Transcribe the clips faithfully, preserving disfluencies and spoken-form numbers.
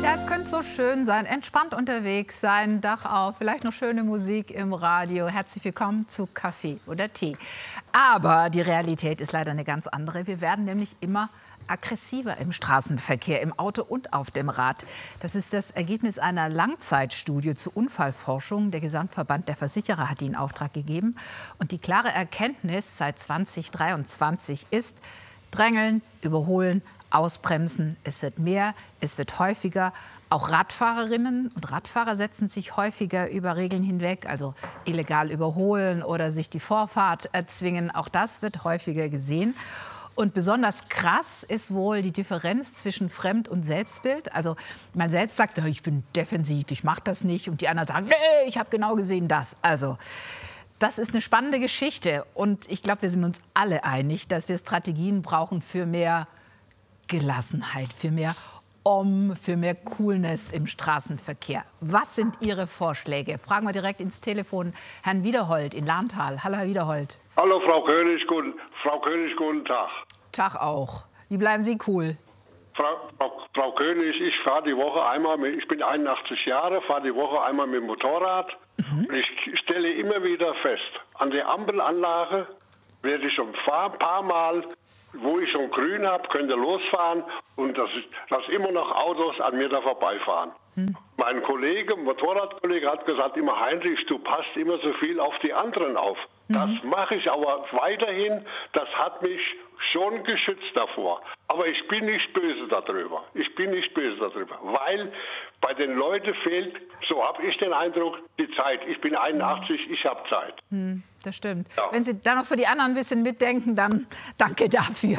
Ja, es könnte so schön sein, entspannt unterwegs sein, Dach auf, vielleicht noch schöne Musik im Radio. Herzlich willkommen zu Kaffee oder Tee. Aber die Realität ist leider eine ganz andere. Wir werden nämlich immer aggressiver im Straßenverkehr, im Auto und auf dem Rad. Das ist das Ergebnis einer Langzeitstudie zur Unfallforschung. Der Gesamtverband der Versicherer hat die in Auftrag gegeben. Und die klare Erkenntnis seit zweitausenddreiundzwanzig ist: Drängeln, überholen, ausbremsen. Es wird mehr, es wird häufiger. Auch Radfahrerinnen und Radfahrer setzen sich häufiger über Regeln hinweg, also illegal überholen oder sich die Vorfahrt erzwingen. Auch das wird häufiger gesehen. Und besonders krass ist wohl die Differenz zwischen Fremd- und Selbstbild. Also man selbst sagt, ich bin defensiv, ich mache das nicht. Und die anderen sagen, nee, ich habe genau gesehen das. Also das ist eine spannende Geschichte. Und ich glaube, wir sind uns alle einig, dass wir Strategien brauchen für mehr Gelassenheit, für mehr Om, für mehr Coolness im Straßenverkehr. Was sind Ihre Vorschläge? Fragen wir direkt ins Telefon Herrn Wiederhold in Lahntal. Hallo, Herr Wiederhold. Hallo, Frau König, guten, Frau König, guten Tag. Tag auch. Wie bleiben Sie cool? Frau, Frau, Frau König, ich fahre die Woche einmal, mit, ich bin einundachtzig Jahre, fahre die Woche einmal mit dem Motorrad. Mhm. Und ich stelle immer wieder fest, an der Ampelanlage werde ich schon ein paar Mal, wo ich schon grün habe, könnte losfahren und dass, dass immer noch Autos an mir da vorbeifahren. Hm. Mein Kollege, Motorradkollege, hat gesagt, immer Heinrich, du passt immer so viel auf die anderen auf. Mhm. Das mache ich aber weiterhin. Das hat mich schon geschützt davor. Aber ich bin nicht böse darüber. Ich bin nicht böse darüber, weil bei den Leuten fehlt, so habe ich den Eindruck, die Zeit. Ich bin einundachtzig, ich habe Zeit. Hm, das stimmt. Ja. Wenn Sie da noch für die anderen ein bisschen mitdenken, dann danke dafür.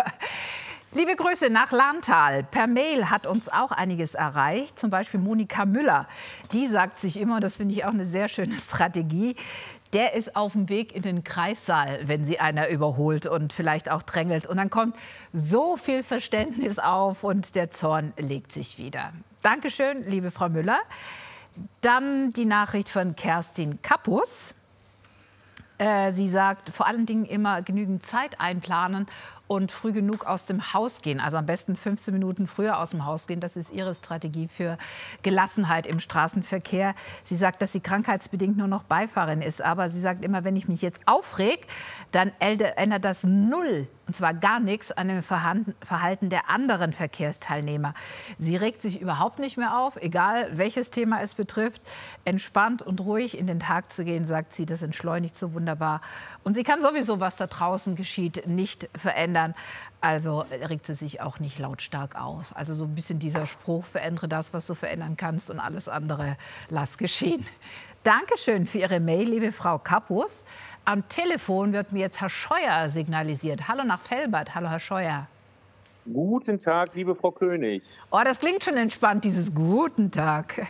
Liebe Grüße nach Lahntal. Per Mail hat uns auch einiges erreicht. Zum Beispiel Monika Müller. Die sagt sich immer, das finde ich auch eine sehr schöne Strategie, der ist auf dem Weg in den Kreissaal, wenn sie einer überholt und vielleicht auch drängelt. Und dann kommt so viel Verständnis auf und der Zorn legt sich wieder. Dankeschön, liebe Frau Müller. Dann die Nachricht von Kerstin Kappus. Äh, sie sagt, vor allen Dingen immer genügend Zeit einplanen und früh genug aus dem Haus gehen. Also am besten fünfzehn Minuten früher aus dem Haus gehen. Das ist ihre Strategie für Gelassenheit im Straßenverkehr. Sie sagt, dass sie krankheitsbedingt nur noch Beifahrerin ist. Aber sie sagt immer, wenn ich mich jetzt aufreg, dann ändert das null, und zwar gar nichts, an dem Verhalten der anderen Verkehrsteilnehmer. Sie regt sich überhaupt nicht mehr auf, egal welches Thema es betrifft. Entspannt und ruhig in den Tag zu gehen, sagt sie, das entschleunigt so wunderbar. Und sie kann sowieso, was da draußen geschieht, nicht verändern. Also regt sie sich auch nicht lautstark aus. Also so ein bisschen dieser Spruch, verändere das, was du verändern kannst, und alles andere lass geschehen. Dankeschön für Ihre Mail, liebe Frau Kappus. Am Telefon wird mir jetzt Herr Scheuer signalisiert. Hallo nach Velbert. Hallo, Herr Scheuer. Guten Tag, liebe Frau König. Oh, das klingt schon entspannt, dieses Guten Tag.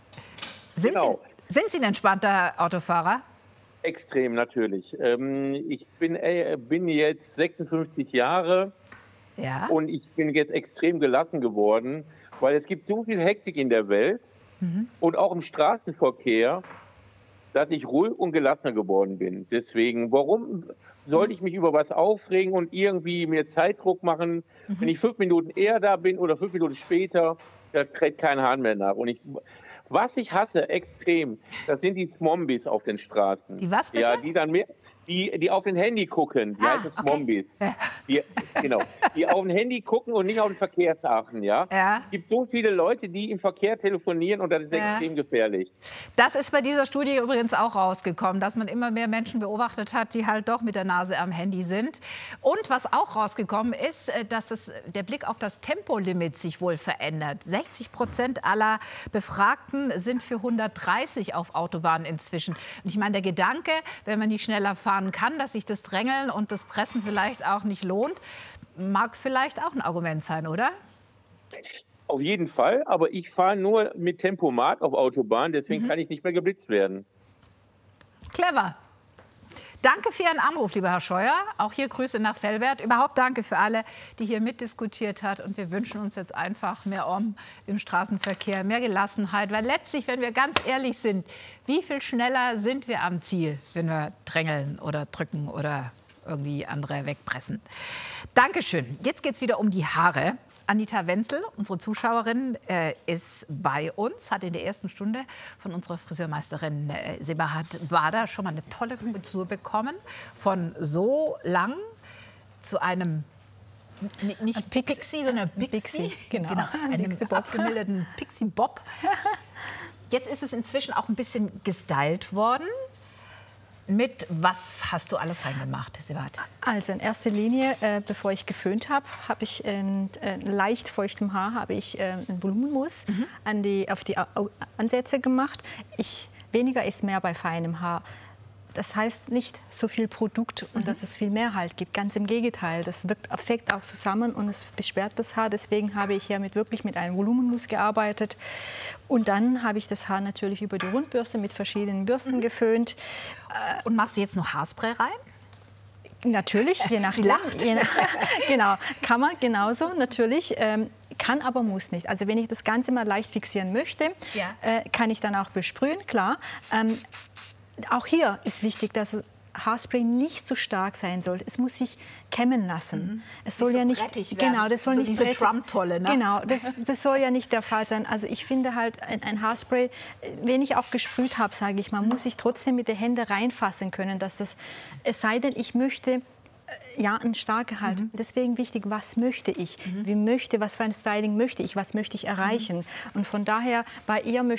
Sind, genau. Sie, sind Sie ein entspannter Autofahrer? Extrem, natürlich. Ähm, ich bin, äh, bin jetzt sechsundfünfzig Jahre, ja, und ich bin jetzt extrem gelassen geworden, weil es gibt so viel Hektik in der Welt, mhm, und auch im Straßenverkehr, dass ich ruhig und gelassener geworden bin. Deswegen, warum sollte ich mich über was aufregen und irgendwie mir Zeitdruck machen, mhm, wenn ich fünf Minuten eher da bin oder fünf Minuten später, da kräht kein Hahn mehr nach. Und ich... Was ich hasse extrem, das sind die Zombies auf den Straßen. Die was bitte? Ja, die dann mehr, die, die auf den Handy gucken, die ah, heißen Zombies. Okay. Die, genau, die auf den Handy gucken und nicht auf den Verkehr achten. Ja? Ja. Es gibt so viele Leute, die im Verkehr telefonieren, und das ist ja extrem gefährlich. Das ist bei dieser Studie übrigens auch rausgekommen, dass man immer mehr Menschen beobachtet hat, die halt doch mit der Nase am Handy sind. Und was auch rausgekommen ist, dass das, der Blick auf das Tempolimit sich wohl verändert. sechzig Prozent aller Befragten sind für hundertdreißig auf Autobahnen inzwischen. Und ich meine, der Gedanke, wenn man nicht schneller fahren kann, dass sich das Drängeln und das Pressen vielleicht auch nicht lohnt, mag vielleicht auch ein Argument sein, oder? Auf jeden Fall, aber ich fahre nur mit Tempomat auf Autobahn, deswegen mhm. kann ich nicht mehr geblitzt werden. Clever. Danke für Ihren Anruf, lieber Herr Scheuer. Auch hier Grüße nach Velbert. Überhaupt danke für alle, die hier mitdiskutiert hat. Und wir wünschen uns jetzt einfach mehr Om im Straßenverkehr, mehr Gelassenheit. Weil letztlich, wenn wir ganz ehrlich sind, wie viel schneller sind wir am Ziel, wenn wir drängeln oder drücken oder irgendwie andere wegpressen. Dankeschön. Jetzt geht es wieder um die Haare. Anita Wenzel, unsere Zuschauerin, äh, ist bei uns, hat in der ersten Stunde von unserer Friseurmeisterin äh, Sebahat Bader schon mal eine tolle Frisur bekommen. Von so lang zu einem, nicht Pixie, Pixie, sondern Pixie, Pixie genau. genau, einem abgemilderten Pixie-Bob. Jetzt ist es inzwischen auch ein bisschen gestylt worden. Mit was hast du alles reingemacht, Sebahat? Also in erster Linie, äh, bevor ich geföhnt habe, habe ich in äh, leicht feuchtem Haar habe ich äh, einen Volumenmousse mhm. an die, auf die Ansätze gemacht. Ich, weniger ist mehr bei feinem Haar. Das heißt nicht so viel Produkt und mhm. dass es viel mehr Halt gibt. Ganz im Gegenteil, das wirkt perfekt auch zusammen und es beschwert das Haar. Deswegen habe ich hier mit, wirklich mit einem Volumenmousse gearbeitet. Und dann habe ich das Haar natürlich über die Rundbürste mit verschiedenen Bürsten mhm. geföhnt. Und machst du jetzt noch Haarspray rein? Natürlich, je nach, je nach genau, kann man genauso natürlich. Ähm, kann aber muss nicht. Also wenn ich das Ganze mal leicht fixieren möchte, ja. äh, kann ich dann auch besprühen, klar. Ähm, Auch hier ist wichtig, dass Haarspray nicht zu stark sein soll. Es muss sich kämmen lassen. Mhm. Es soll so ja nicht, genau, das soll so nicht diese Trump-Tolle, ne? Genau, das, das soll ja nicht der Fall sein. Also ich finde halt ein, ein Haarspray, wenn ich auch gesprüht habe, sage ich mal, muss ich trotzdem mit den Händen reinfassen können, dass das, es sei denn, ich möchte ja, ein starker Halt. Mhm. Deswegen wichtig, was möchte ich? Mhm. Wie möchte, was für ein Styling möchte ich? Was möchte ich erreichen? Mhm. Und von daher, bei ihr möchte